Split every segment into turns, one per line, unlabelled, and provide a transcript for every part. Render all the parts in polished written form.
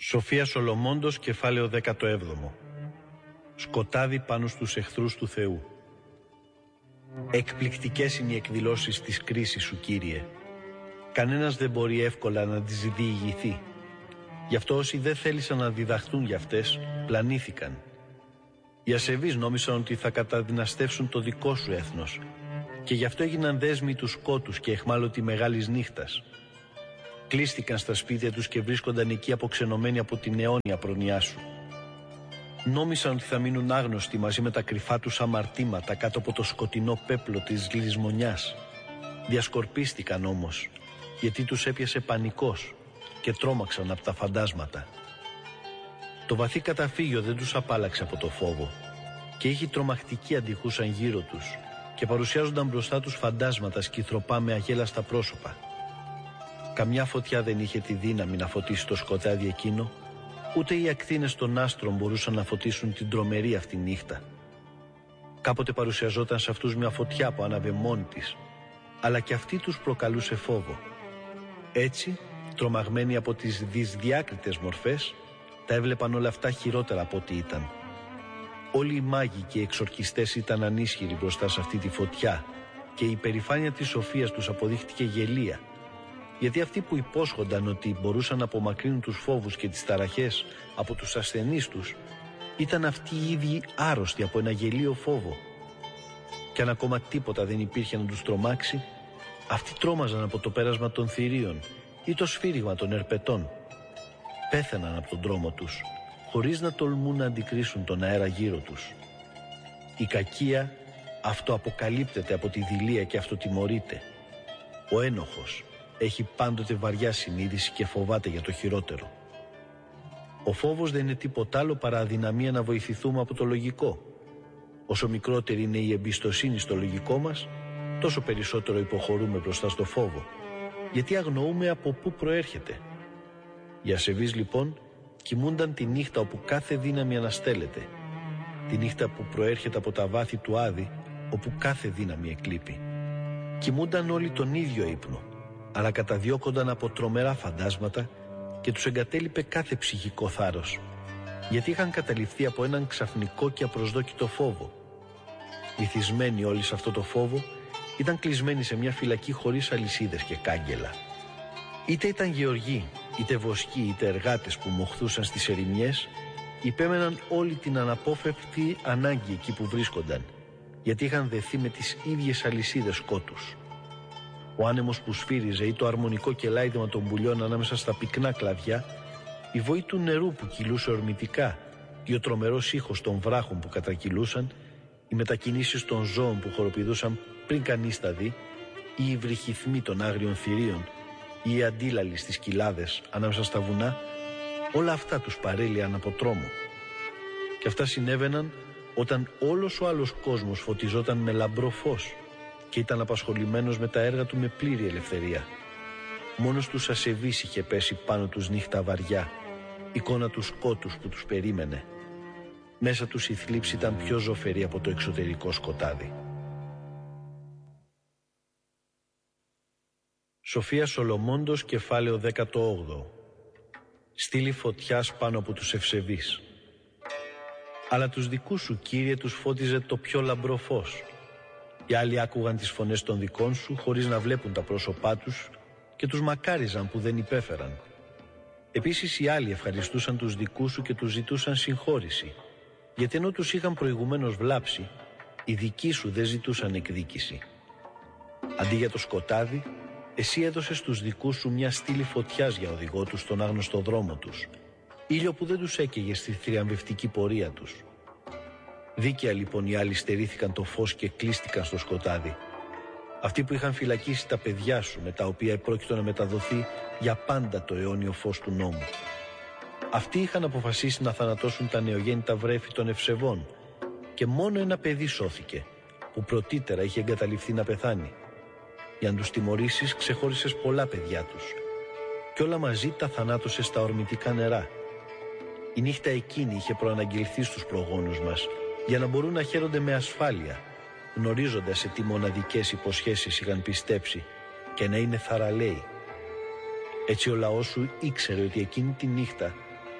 Σοφία Σολομόντος, κεφάλαιο 17. Σκοτάδι πάνω στους εχθρούς του Θεού. Εκπληκτικές είναι οι εκδηλώσεις της κρίσης σου, Κύριε. Κανένας δεν μπορεί εύκολα να τις διηγηθεί. Γι' αυτό όσοι δεν θέλησαν να διδαχθούν για αυτές, πλανήθηκαν. Οι ασεβείς νόμισαν ότι θα καταδυναστεύσουν το δικό σου έθνος και γι' αυτό έγιναν δέσμοι του σκότους και εχμάλωτοι μεγάλης νύχτας. Κλείστηκαν στα σπίτια τους και βρίσκονταν εκεί αποξενωμένοι από την αιώνια προνοιά σου. Νόμισαν ότι θα μείνουν άγνωστοι μαζί με τα κρυφά τους αμαρτήματα κάτω από το σκοτεινό πέπλο της λησμονιάς. Διασκορπίστηκαν όμως, γιατί τους έπιασε πανικός και τρόμαξαν από τα φαντάσματα. Το βαθύ καταφύγιο δεν τους απάλαξε από το φόβο και ήχοι τρομακτικοί αντιχούσαν γύρω τους και παρουσιάζονταν μπροστά τους φαντάσματα σκυθροπά με αγέλαστα πρόσωπα. Καμιά φωτιά δεν είχε τη δύναμη να φωτίσει το σκοτάδι εκείνο, ούτε οι ακτίνες των άστρων μπορούσαν να φωτίσουν την τρομερή αυτή νύχτα. Κάποτε παρουσιαζόταν σε αυτούς μια φωτιά που άναβε μόνη της, αλλά και αυτή τους προκαλούσε φόβο. Έτσι, τρομαγμένοι από τις δυσδιάκριτες μορφές, τα έβλεπαν όλα αυτά χειρότερα από ό,τι ήταν. Όλοι οι μάγοι και οι εξορκιστές ήταν ανίσχυροι μπροστά σε αυτή τη φωτιά και η υπερηφάνεια της σοφίας τους αποδείχτηκε γελία, γιατί αυτοί που υπόσχονταν ότι μπορούσαν να απομακρύνουν τους φόβους και τις ταραχές από τους ασθενείς τους, ήταν αυτοί οι ίδιοι άρρωστοι από ένα γελίο φόβο. Κι αν ακόμα τίποτα δεν υπήρχε να τους τρομάξει, αυτοί τρόμαζαν από το πέρασμα των θηρίων ή το σφύριγμα των ερπετών. Πέθαναν από τον τρόμο τους, χωρίς να τολμούν να αντικρίσουν τον αέρα γύρω τους. Η κακία αυτοαποκαλύπτεται από τη δειλία και αυτοτιμωρείται. Ο ένοχος έχει πάντοτε βαριά συνείδηση και φοβάται για το χειρότερο. Ο φόβος δεν είναι τίποτα άλλο παρά αδυναμία να βοηθηθούμε από το λογικό. Όσο μικρότερη είναι η εμπιστοσύνη στο λογικό μας, τόσο περισσότερο υποχωρούμε μπροστά στο φόβο, γιατί αγνοούμε από πού προέρχεται. Οι ασεβείς λοιπόν κοιμούνταν τη νύχτα όπου κάθε δύναμη αναστέλλεται, τη νύχτα που προέρχεται από τα βάθη του Άδη, όπου κάθε δύναμη εκλείπει. Κοιμούνταν όλοι τον ίδιο ύπνο, αλλά καταδιώκονταν από τρομερά φαντάσματα και τους εγκατέλειπε κάθε ψυχικό θάρρος, γιατί είχαν καταληφθεί από έναν ξαφνικό και απροσδόκητο φόβο. Βυθισμένοι όλοι σε αυτό το φόβο, ήταν κλεισμένοι σε μια φυλακή χωρίς αλυσίδες και κάγκελα. Είτε ήταν γεωργοί, είτε βοσκοί, είτε εργάτες που μοχθούσαν στις ερημιές, υπέμεναν όλη την αναπόφευκτη ανάγκη εκεί που βρίσκονταν, γιατί είχαν δεθεί με τις ίδιες αλυσίδες σκότους. Ο άνεμος που σφύριζε ή το αρμονικό κελάιδεμα των πουλιών ανάμεσα στα πυκνά κλαδιά, η βοή του νερού που κυλούσε ορμητικά ή ο τρομερός ήχος των βράχων που κατρακυλούσαν, οι μετακινήσεις των ζώων που χοροπηδούσαν πριν κανείς τα δει, ή οι βρυχυθμοί των άγριων θηρίων, ή οι αντίλαλοι στις κοιλάδες ανάμεσα στα βουνά, όλα αυτά τους παρέλυαν από τρόμο. Και αυτά συνέβαιναν όταν όλος ο άλλος κόσμος φωτιζόταν με λαμπρό φως και ήταν απασχολημένος με τα έργα του με πλήρη ελευθερία. Μόνος τους ασεβείς είχε πέσει πάνω τους νύχτα βαριά, εικόνα του σκότους που τους περίμενε. Μέσα τους η θλίψη ήταν πιο ζωφερή από το εξωτερικό σκοτάδι. Σοφία Σολομόντος, κεφάλαιο 18. Στήλη φωτιάς πάνω από τους ευσεβείς. Αλλά τους δικούς σου, Κύριε, τους φώτιζε το πιο λαμπρό φως. Οι άλλοι άκουγαν τις φωνές των δικών σου χωρίς να βλέπουν τα πρόσωπά τους και τους μακάριζαν που δεν υπέφεραν. Επίσης οι άλλοι ευχαριστούσαν τους δικούς σου και τους ζητούσαν συγχώρηση, γιατί ενώ τους είχαν προηγουμένως βλάψει, οι δικοί σου δεν ζητούσαν εκδίκηση. Αντί για το σκοτάδι, εσύ έδωσες στους δικούς σου μια στήλη φωτιάς για οδηγό τους στον άγνωστο δρόμο τους, ήλιο που δεν τους έκαιγε στη θριαμβευτική πορεία τους. Δίκαια λοιπόν οι άλλοι στερήθηκαν το φως και κλείστηκαν στο σκοτάδι. Αυτοί που είχαν φυλακίσει τα παιδιά σου, με τα οποία επρόκειτο να μεταδοθεί για πάντα το αιώνιο φως του νόμου. Αυτοί είχαν αποφασίσει να θανατώσουν τα νεογέννητα βρέφη των ευσεβών και μόνο ένα παιδί σώθηκε, που πρωτήτερα είχε εγκαταλειφθεί να πεθάνει. Για να τους τιμωρήσεις ξεχώρισες πολλά παιδιά τους και όλα μαζί τα θανάτωσες στα ορμητικά νερά. Η νύχτα εκείνη είχε προαναγγελθεί στους προγόνους μας για να μπορούν να χαίρονται με ασφάλεια, γνωρίζοντας σε τι μοναδικές υποσχέσεις είχαν πιστέψει και να είναι θαραλέοι. Έτσι ο λαός σου ήξερε ότι εκείνη τη νύχτα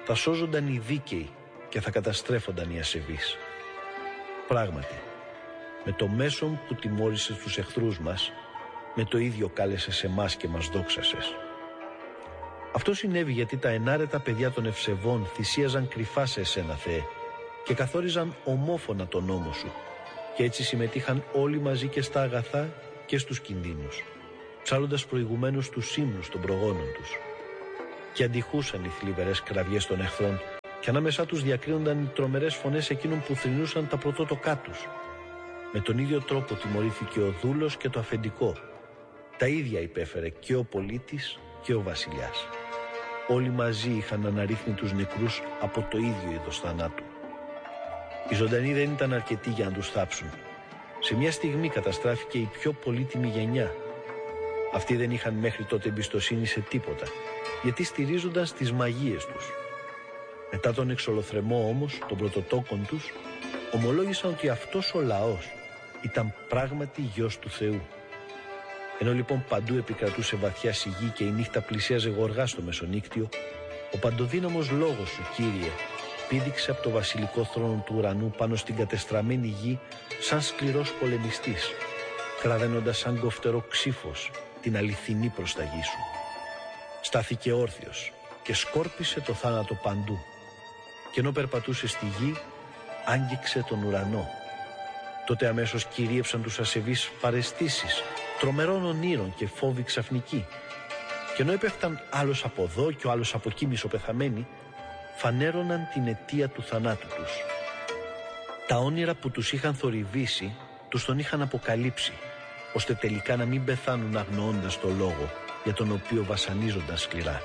θα σώζονταν οι δίκαιοι και θα καταστρέφονταν οι ασεβείς. Πράγματι, με το μέσον που τιμώρησε τους εχθρούς μας, με το ίδιο κάλεσε σε εμάς και μας δόξασες. Αυτό συνέβη γιατί τα ενάρετα παιδιά των ευσεβών θυσίαζαν κρυφά σε εσένα, Θεέ, και καθόριζαν ομόφωνα τον νόμο σου, και έτσι συμμετείχαν όλοι μαζί και στα αγαθά και στους κινδύνους, ψάλλοντας προηγουμένως τους ύμνους των προγόνων τους. Και αντιχούσαν οι θλιβερές κραυγές των εχθρών, και ανάμεσά τους διακρίνονταν οι τρομερές φωνές εκείνων που θρηνούσαν τα πρωτότοκά τους. Με τον ίδιο τρόπο τιμωρήθηκε ο δούλος και το αφεντικό. Τα ίδια υπέφερε και ο πολίτης και ο βασιλιάς. Όλοι μαζί είχαν αναρρύθμει τους νεκρούς από το ίδιο είδος θανάτου. Οι ζωντανοί δεν ήταν αρκετοί για να τους θάψουν. Σε μια στιγμή καταστράφηκε η πιο πολύτιμη γενιά. Αυτοί δεν είχαν μέχρι τότε εμπιστοσύνη σε τίποτα, γιατί στηρίζονταν στις μαγείες τους. Μετά τον εξολοθρεμό όμως των πρωτοτόκων τους, ομολόγησαν ότι αυτός ο λαός ήταν πράγματι γιος του Θεού. Ενώ λοιπόν παντού επικρατούσε βαθιά σιγή και η νύχτα πλησίαζε γοργά στο μεσονύκτιο, ο παντοδύναμος λόγος σου, Κύριε, πήδηξε από το βασιλικό θρόνο του ουρανού πάνω στην κατεστραμμένη γη σαν σκληρός πολεμιστής, κραδένοντας σαν κοφτερό ξύφος την αληθινή προσταγή σου. Στάθηκε όρθιος και σκόρπισε το θάνατο παντού, και ενώ περπατούσε στη γη, άγγιξε τον ουρανό. Τότε αμέσως κυρίεψαν τους ασεβείς παρεστήσεις, τρομερών ονείρων και φόβοι ξαφνικοί. Και ενώ έπεφταν άλλος από εδώ και ο άλλος από εκεί μισοπεθαμένοι, φανέρωναν την αιτία του θανάτου τους. Τα όνειρα που τους είχαν θορυβήσει, τους τον είχαν αποκαλύψει, ώστε τελικά να μην πεθάνουν αγνοώντας το λόγο για τον οποίο βασανίζονταν σκληρά.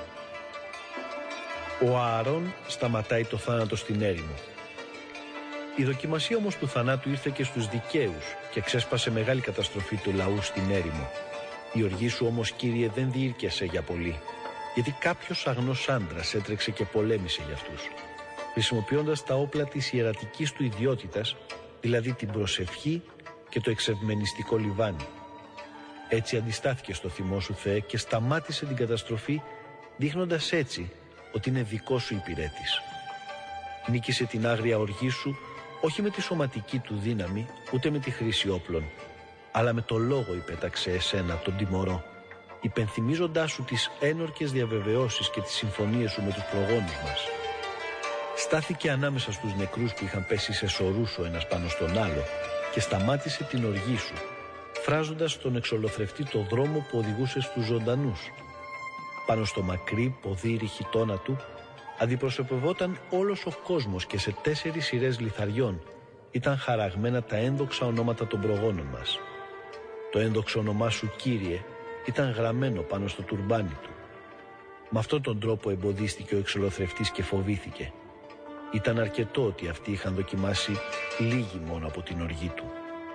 Ο Ααρών σταματάει το θάνατο στην έρημο. Η δοκιμασία όμως του θανάτου ήρθε και στους δικαίους και ξέσπασε μεγάλη καταστροφή του λαού στην έρημο. Η οργή σου όμως, Κύριε, δεν διήρκεσε για πολύ, γιατί κάποιος αγνός άντρας έτρεξε και πολέμησε για αυτούς, χρησιμοποιώντας τα όπλα της ιερατικής του ιδιότητας, δηλαδή την προσευχή και το εξευμενιστικό λιβάνι. Έτσι αντιστάθηκε στο θυμό σου, Θεέ, και σταμάτησε την καταστροφή, δείχνοντας έτσι ότι είναι δικό σου υπηρέτης. Νίκησε την άγρια οργή σου όχι με τη σωματική του δύναμη, ούτε με τη χρήση όπλων, αλλά με το λόγο υπέταξε εσένα τον τιμωρό, υπενθυμίζοντάς σου τις ένορκες διαβεβαιώσεις και τις συμφωνίες σου με τους προγόνους μας. Στάθηκε ανάμεσα στους νεκρούς που είχαν πέσει σε σωρούς ο ένας πάνω στον άλλο και σταμάτησε την οργή σου, φράζοντας στον εξολοθρευτή το δρόμο που οδηγούσε στους ζωντανούς. Πάνω στο μακρύ ποδήρι χιτώνα του αντιπροσωπευόταν όλος ο κόσμος και σε 4 σειρές λιθαριών ήταν χαραγμένα τα ένδοξα ονόματα των προγόνων μας. Το ένδοξο όνομά σου, Κύριε, ήταν γραμμένο πάνω στο τουρμπάνι του. Με αυτόν τον τρόπο εμποδίστηκε ο εξολοθρευτής και φοβήθηκε. Ήταν αρκετό ότι αυτοί είχαν δοκιμάσει λίγοι μόνο από την οργή του.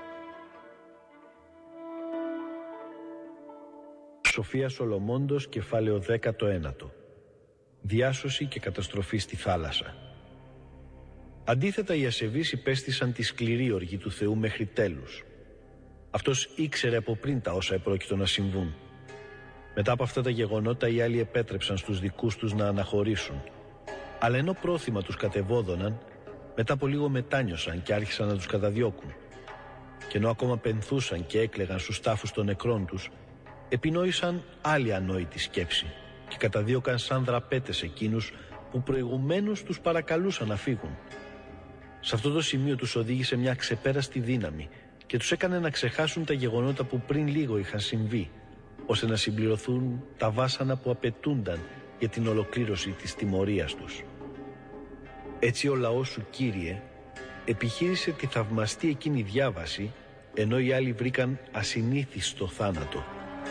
Σοφία Σολομώντος, κεφάλαιο 19. Διάσωση και καταστροφή στη θάλασσα. Αντίθετα, οι ασεβείς υπέστησαν τη σκληρή οργή του Θεού μέχρι τέλους. Αυτός ήξερε από πριν τα όσα επρόκειτο να συμβούν. Μετά από αυτά τα γεγονότα, οι άλλοι επέτρεψαν στους δικούς τους να αναχωρήσουν. Αλλά ενώ πρόθυμα τους κατεβόδωναν, μετά από λίγο μετάνιωσαν και άρχισαν να τους καταδιώκουν. Και ενώ ακόμα πενθούσαν και έκλαιγαν στους τάφους των νεκρών τους, επινόησαν άλλη ανόητη σκέψη και καταδίωκαν σαν δραπέτες εκείνους που προηγουμένως τους παρακαλούσαν να φύγουν. Σε αυτό το σημείο τους οδήγησε μια ξεπέραστη δύναμη και τους έκανε να ξεχάσουν τα γεγονότα που πριν λίγο είχαν συμβεί, ώστε να συμπληρωθούν τα βάσανα που απαιτούνταν για την ολοκλήρωση της τιμωρίας τους. Έτσι ο λαός σου, Κύριε, επιχείρησε τη θαυμαστή εκείνη διάβαση, ενώ οι άλλοι βρήκαν ασυνήθιστο θάνατο.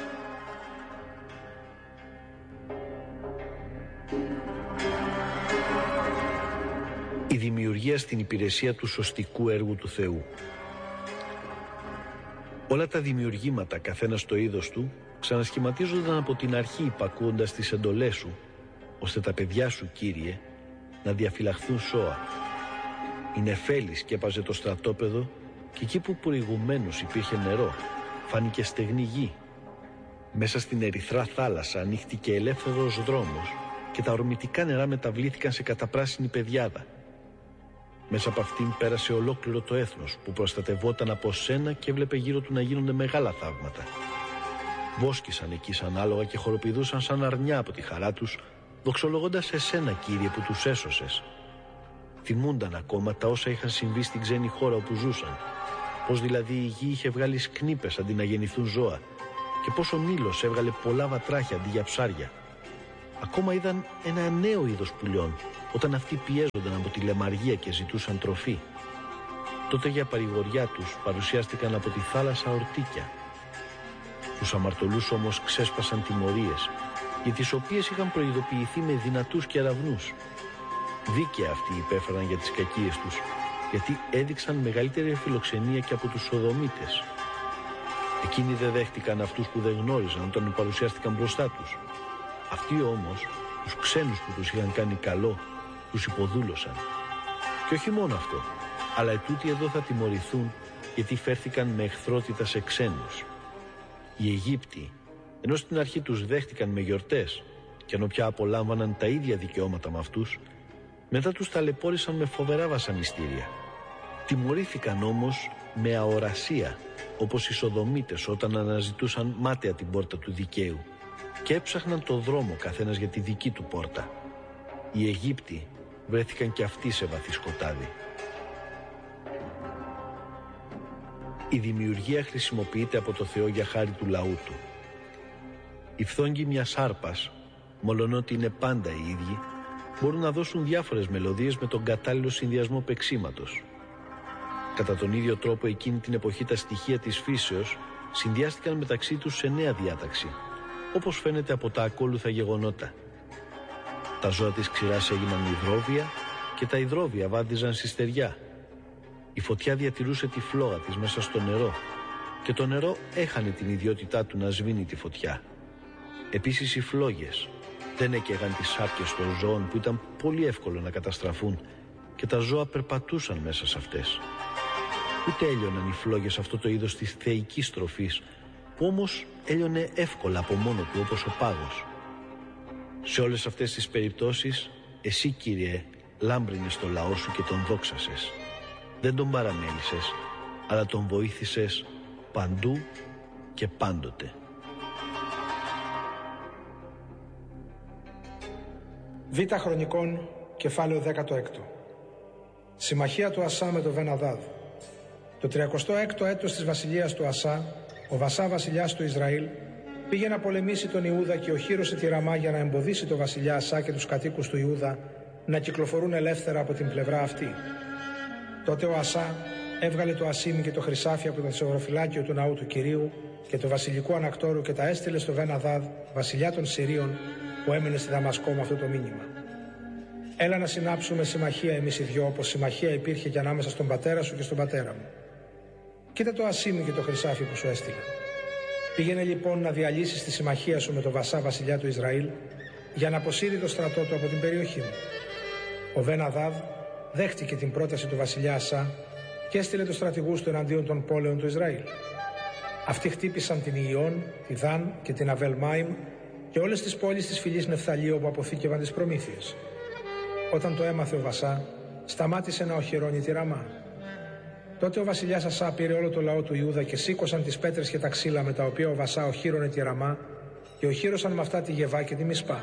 Η δημιουργία στην υπηρεσία του σωστικού έργου του Θεού. Όλα τα δημιουργήματα, καθένα στο είδος του, ξανασχηματίζονταν από την αρχή υπακούοντας τις εντολές σου, ώστε τα παιδιά σου, Κύριε, να διαφυλαχθούν σώα. Η νεφέλη σκέπαζε το στρατόπεδο και εκεί που προηγουμένως υπήρχε νερό, φάνηκε στεγνή γη. Μέσα στην ερυθρά θάλασσα ανοίχτηκε ελεύθερος δρόμος και τα ορμητικά νερά μεταβλήθηκαν σε καταπράσινη πεδιάδα. Μέσα από αυτήν πέρασε ολόκληρο το έθνος που προστατευόταν από σένα και έβλεπε γύρω του να γίνονται μεγάλα θαύματα. Βόσκησαν εκεί σαν άλογα και χοροπηδούσαν σαν αρνιά από τη χαρά τους, δοξολογώντας εσένα, Κύριε, που τους έσωσες. Θυμούνταν ακόμα τα όσα είχαν συμβεί στην ξένη χώρα όπου ζούσαν, πως δηλαδή η γη είχε βγάλει σκνήπες αντί να γεννηθούν ζώα και πως ο Νείλος έβγαλε πολλά βατράχια αντί για ψάρια. Ακόμα είδαν ένα νέο είδος πουλιών, όταν αυτοί πιέζονταν από τη λεμαργία και ζητούσαν τροφή. Τότε για παρηγοριά τους παρουσιάστηκαν από τη θάλασσα ορτίκια. Τους αμαρτωλούς όμως ξέσπασαν τιμωρίες, για τις οποίες είχαν προειδοποιηθεί με δυνατούς κεραυνούς. Δίκαια αυτοί υπέφεραν για τις κακίες τους, γιατί έδειξαν μεγαλύτερη φιλοξενία και από τους Σοδομίτες. Εκείνοι δεν δέχτηκαν αυτούς που δεν γνώριζαν όταν παρουσιάστηκαν μπροστά τους. Αυτοί όμως, τους ξένους που τους είχαν κάνει καλό, τους υποδούλωσαν. Και όχι μόνο αυτό, αλλά ετούτοι εδώ θα τιμωρηθούν, γιατί φέρθηκαν με εχθρότητα σε ξένους. Οι Αιγύπτιοι, ενώ στην αρχή τους δέχτηκαν με γιορτές, και ενώ πια απολάμβαναν τα ίδια δικαιώματα με αυτούς, μετά τους ταλαιπώρησαν με φοβερά βασανιστήρια. Τιμωρήθηκαν όμως με αορασία, όπως οι Σοδομίτες όταν αναζητούσαν μάταια την πόρτα του δικαίου και έψαχναν το δρόμο καθένας για τη δική του πόρτα. Οι Αιγύπτιοι βρέθηκαν και αυτοί σε βαθύ σκοτάδι. Η δημιουργία χρησιμοποιείται από το Θεό για χάρη του λαού του. Οι φθόγγοι μιας άρπας, μολονότι είναι πάντα οι ίδιοι, μπορούν να δώσουν διάφορες μελωδίες με τον κατάλληλο συνδυασμό παίξηματος. Κατά τον ίδιο τρόπο εκείνη την εποχή τα στοιχεία της φύσεως συνδυάστηκαν μεταξύ τους σε νέα διάταξη, όπως φαίνεται από τα ακόλουθα γεγονότα. Τα ζώα της ξηράς έγιναν υδρόβια και τα υδρόβια βάδιζαν στη στεριά. Η φωτιά διατηρούσε τη φλόγα της μέσα στο νερό και το νερό έχανε την ιδιότητά του να σβήνει τη φωτιά. Επίσης οι φλόγες δεν έκαιγαν τις σάρκες των ζώων που ήταν πολύ εύκολο να καταστραφούν και τα ζώα περπατούσαν μέσα σε αυτές. Ούτε έλειωναν οι φλόγες αυτό το είδος της θεϊκής τροφής, που όμως έλειωνε εύκολα από μόνο του όπως ο πάγος. Σε όλες αυτές τις περιπτώσεις, εσύ, Κύριε, λάμπρινες το λαό σου και τον δόξασες. Δεν τον παραμέλησες, αλλά τον βοήθησες παντού και πάντοτε.
Β' Χρονικών, κεφάλαιο 16. Συμμαχία του Ασά με το Βεν-Αδάδ. Το 36ο έτος της βασιλείας του Ασά, ο Βασά βασιλιάς του Ισραήλ πήγε να πολεμήσει τον Ιούδα και οχύρωσε τη Ραμά για να εμποδίσει το βασιλιά Ασά και τους κατοίκους του Ιούδα να κυκλοφορούν ελεύθερα από την πλευρά αυτή. Τότε ο Ασά έβγαλε το ασίμι και το χρυσάφι από το θησαυροφυλάκιο του ναού του Κυρίου και το βασιλικού ανακτόρου και τα έστειλε στο Βεν-Αδάδ, βασιλιά των Συρίων, που έμεινε στη Δαμασκό με αυτό το μήνυμα. Έλα να συνάψουμε συμμαχία εμείς οι δυο, όπως συμμαχία υπήρχε και ανάμεσα στον πατέρα σου και στον πατέρα μου. Κοίτα το ασίμι και το χρυσάφι που σου έστειλα. Πήγαινε λοιπόν να διαλύσεις τη συμμαχία σου με τον Βασά βασιλιά του Ισραήλ για να αποσύρει το στρατό του από την περιοχή μου. Ο Βεν-Αδάδ δέχτηκε την πρόταση του βασιλιά Ασά και έστειλε τους στρατηγούς του εναντίον των πόλεων του Ισραήλ. Αυτοί χτύπησαν την Ιών, τη Δάν και την Αβελ-Μάιμ και όλες τις πόλεις της φυλής Νεφθαλή όπου αποθήκευαν τις προμήθειες. Όταν το έμαθε ο Βασά, σταμάτησε να οχυρώνει τη Ραμά. Τότε ο βασιλιάς Ασά πήρε όλο το λαό του Ιούδα και σήκωσαν τις πέτρες και τα ξύλα με τα οποία ο Βασά οχύρωνε τη Ραμά και οχύρωσαν με αυτά τη Γεβά και τη Μισπά.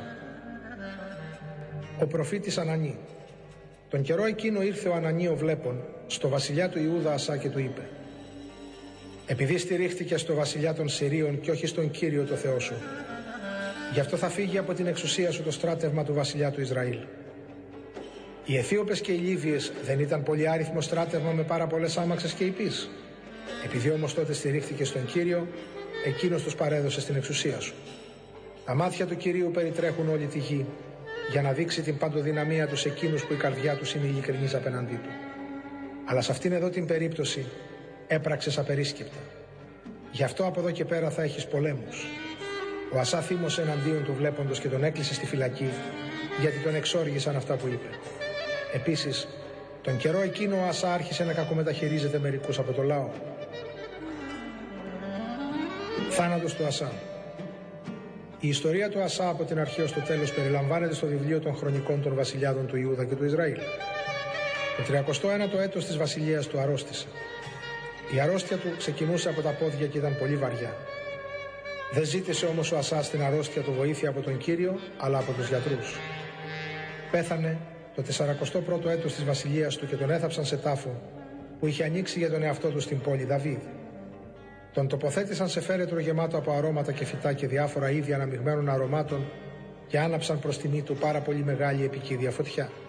Ο προφήτης Ανανή. Τον καιρό εκείνο ήρθε ο Ανανή ο Βλέπων στο βασιλιά του Ιούδα Ασά και του είπε: επειδή στηρίχθηκε στο βασιλιά των Συρίων και όχι στον Κύριο το Θεό σου, γι' αυτό θα φύγει από την εξουσία σου το στράτευμα του βασιλιά του Ισραήλ. Οι Αιθίωπες και οι Λίβιες δεν ήταν πολύ άριθμο στράτευμα με πάρα πολλές άμαξες και ιππείς. Επειδή όμως τότε στηρίχθηκε στον Κύριο, εκείνος τους παρέδωσε στην εξουσία σου. Τα μάτια του Κυρίου περιτρέχουν όλη τη γη, για να δείξει την παντοδυναμία του σε εκείνους που η καρδιά τους είναι ειλικρινής απέναντί του. Αλλά σε αυτήν εδώ την περίπτωση έπραξες απερίσκεπτα. Γι' αυτό από εδώ και πέρα θα έχεις πολέμους. Ο Ασά θύμωσε εναντίον του Βλέποντος και τον έκλεισε στη φυλακή, γιατί τον εξόργησαν αυτά που είπε. Επίσης, τον καιρό εκείνο ο Ασά άρχισε να κακομεταχειρίζεται μερικούς από το λαό. Θάνατος του Ασά. Η ιστορία του Ασά από την αρχή ως το τέλος περιλαμβάνεται στο βιβλίο των χρονικών των βασιλιάδων του Ιούδα και του Ισραήλ. Το 39ο έτος της βασιλείας του αρρώστησε. Η αρρώστια του ξεκινούσε από τα πόδια και ήταν πολύ βαριά. Δεν ζήτησε όμως ο Ασά στην αρρώστια του βοήθεια από τον Κύριο, αλλά από τους γιατρούς. Πέθανε το 41ο έτος της βασιλείας του και τον έθαψαν σε τάφο που είχε ανοίξει για τον εαυτό του στην πόλη Δαβίδ. Τον τοποθέτησαν σε φέρετρο γεμάτο από αρώματα και φυτά και διάφορα είδη αναμειγμένων αρωμάτων και άναψαν προς τιμή του πάρα πολύ μεγάλη επικίδια φωτιά.